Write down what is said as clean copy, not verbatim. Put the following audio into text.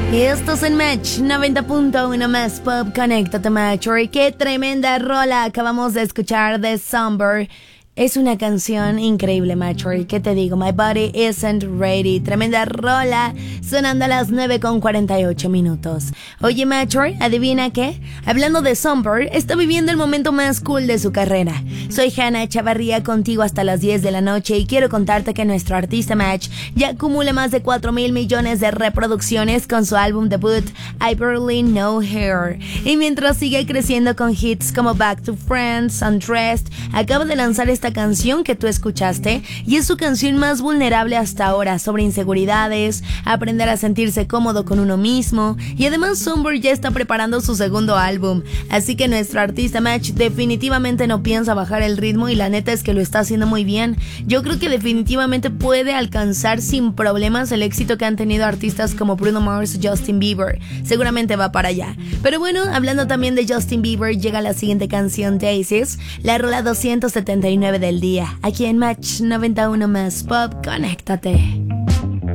Esto es en Match 90.1 más Pop. Conéctate, Match. Qué tremenda rola acabamos de escuchar de Somber. Es una canción increíble, Machory. ¿Qué te digo? My Body Isn't Ready. Tremenda rola, sonando a las 9:48. Oye, Machory, ¿adivina qué? Hablando de Somber, está viviendo el momento más cool de su carrera. Soy Hannah Chavarría, contigo hasta las 10 de la noche, y quiero contarte que nuestro artista Match ya acumula más de 4,000 millones de reproducciones con su álbum debut, I Barely Know Her. Y mientras sigue creciendo con hits como Back to Friends, Undressed, acaba de lanzar esta canción que tú escuchaste, y es su canción más vulnerable hasta ahora, sobre inseguridades, aprender a sentirse cómodo con uno mismo, y además Somber ya está preparando su segundo álbum, así que nuestro artista Match definitivamente no piensa bajar el ritmo, y la neta es que lo está haciendo muy bien. Yo creo que definitivamente puede alcanzar sin problemas el éxito que han tenido artistas como Bruno Mars, Justin Bieber. Seguramente va para allá. Pero bueno, hablando también de Justin Bieber, llega la siguiente canción, Daisies, la rola 279 del día, aquí en Match 91 más Pop. Conéctate.